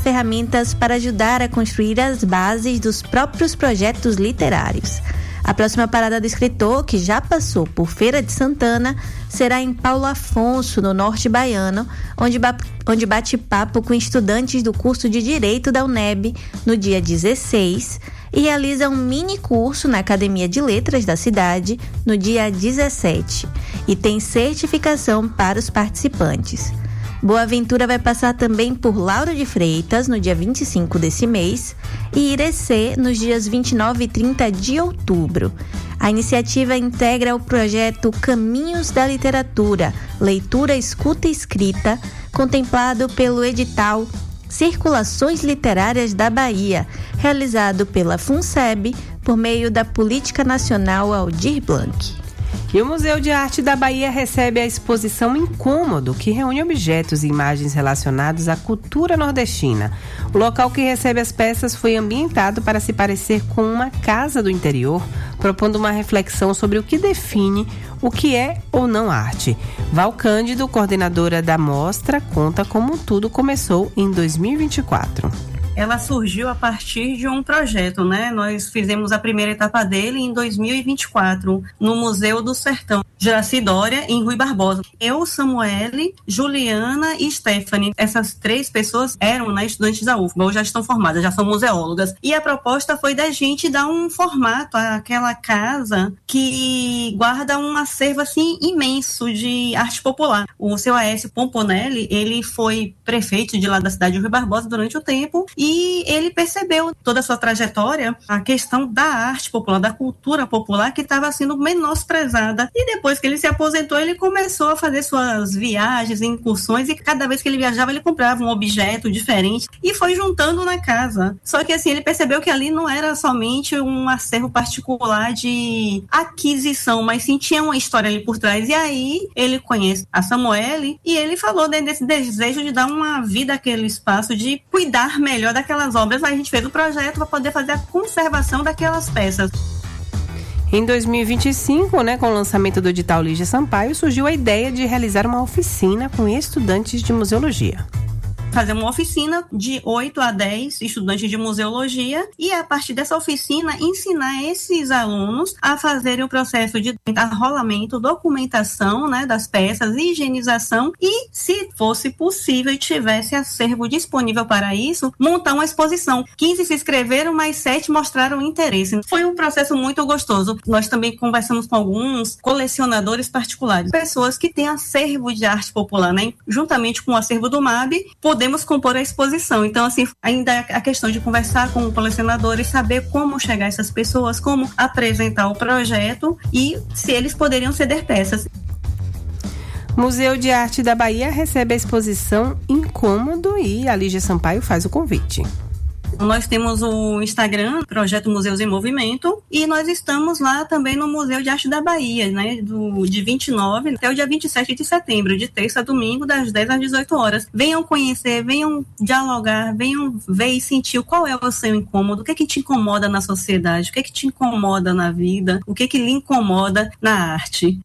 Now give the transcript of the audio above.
ferramentas para ajudar a construir as bases dos próprios projetos literários. A próxima parada do escritor, que já passou por Feira de Santana, será em Paulo Afonso, no norte baiano, onde bate papo com estudantes do curso de Direito da UNEB no dia 16 e realiza um mini curso na Academia de Letras da cidade no dia 17 e tem certificação para os participantes. Boa Aventura vai passar também por Lauro de Freitas, no dia 25 desse mês, e Irecê, nos dias 29 e 30 de outubro. A iniciativa integra o projeto Caminhos da Literatura, Leitura, Escuta e Escrita, contemplado pelo edital Circulações Literárias da Bahia, realizado pela FUNSEB, por meio da Política Nacional Aldir Blanc. E o Museu de Arte da Bahia recebe a exposição Incômodo, que reúne objetos e imagens relacionados à cultura nordestina. O local que recebe as peças foi ambientado para se parecer com uma casa do interior, propondo uma reflexão sobre o que define o que é ou não arte. Val Cândido, coordenadora da mostra, conta como tudo começou em 2024. Ela surgiu a partir de um projeto, né? Nós fizemos a primeira etapa dele em 2024, no Museu do Sertão, Juraci Dória, em Rui Barbosa. Eu, Samuele, Juliana e Stephanie, essas 3 pessoas eram, né, estudantes da UFBA, ou já estão formadas, já são museólogas. E a proposta foi da gente dar um formato àquela casa que guarda um acervo, assim, imenso de arte popular. O seu Aécio Pomponelli, ele foi prefeito de lá da cidade de Rui Barbosa durante o tempo, e ele percebeu toda a sua trajetória, a questão da arte popular, da cultura popular, que estava sendo menosprezada. E depois que ele se aposentou, ele começou a fazer suas viagens, incursões, e cada vez que ele viajava, ele comprava um objeto diferente e foi juntando na casa. Só que assim, ele percebeu que ali não era somente um acervo particular de aquisição, mas sim tinha uma história ali por trás. E aí, ele conhece a Samuele e ele falou desse desejo de dar uma vida àquele espaço, de cuidar melhor daquelas obras. Aí a gente fez o projeto para poder fazer a conservação daquelas peças. Em 2025, com o lançamento do edital Lígia Sampaio, surgiu a ideia de realizar uma oficina com estudantes de museologia. Fazer uma oficina de 8 a 10 estudantes de museologia e, a partir dessa oficina, ensinar esses alunos a fazerem o processo de arrolamento, documentação, das peças, higienização e, se fosse possível e tivesse acervo disponível para isso, montar uma exposição. 15 se inscreveram, mas 7 mostraram interesse. Foi um processo muito gostoso. Nós também conversamos com alguns colecionadores particulares, pessoas que têm acervo de arte popular, juntamente com o acervo do MAB, podemos compor a exposição. Então, assim, ainda a questão de conversar com o colecionador e saber como chegar a essas pessoas, como apresentar o projeto e se eles poderiam ceder peças. Museu de Arte da Bahia recebe a exposição Incômodo e a Lígia Sampaio faz o convite. Nós temos o Instagram, Projeto Museus em Movimento, e nós estamos lá também no Museu de Arte da Bahia, de 29 até o dia 27 de setembro, de terça a domingo, das 10 às 18 horas. Venham conhecer, venham dialogar, venham ver e sentir qual é o seu incômodo, o que é que te incomoda na sociedade, o que é que te incomoda na vida, o que é que lhe incomoda na arte.